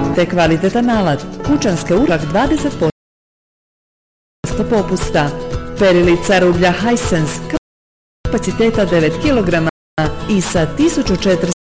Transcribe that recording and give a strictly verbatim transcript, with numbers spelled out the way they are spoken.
te kvalitetan alat, kućanske urak dvadeset posto popusta. Perilica rublja Hisense kapaciteta devet kilograma i sa tisuću četiristo